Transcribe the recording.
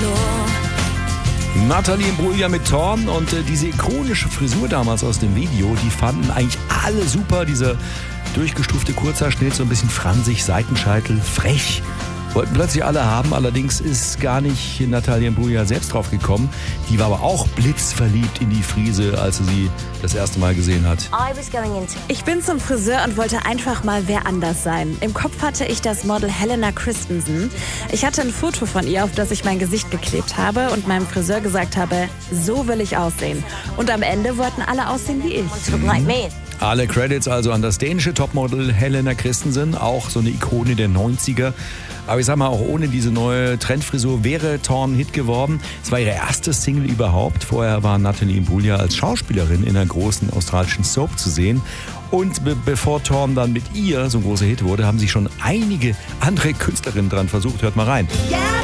Natalie Imbruglia mit Thorn und diese ikonische Frisur damals aus dem Video, die fanden eigentlich alle super. Dieser durchgestufte Kurzhaarschnitt, so ein bisschen fransig, Seitenscheitel, frech. Wollten plötzlich alle haben, allerdings ist gar nicht Natalie Imbruglia selbst drauf gekommen. Die war aber auch blitzverliebt in die Frise, als sie das erste Mal gesehen hat. Ich bin zum Friseur und wollte einfach mal wer anders sein. Im Kopf hatte ich das Model Helena Christensen. Ich hatte ein Foto von ihr, auf das ich mein Gesicht geklebt habe und meinem Friseur gesagt habe, so will ich aussehen. Und am Ende wollten alle aussehen wie ich. Alle Credits also an das dänische Topmodel Helena Christensen, auch so eine Ikone der 90er. Aber ich sag mal, auch ohne diese neue Trendfrisur wäre Thorn ein Hit geworden. Es war ihre erste Single überhaupt. Vorher war Natalie Imbruglia als Schauspielerin in einer großen australischen Soap zu sehen. Und bevor Thorn dann mit ihr so ein großer Hit wurde, haben sich schon einige andere Künstlerinnen dran versucht. Hört mal rein.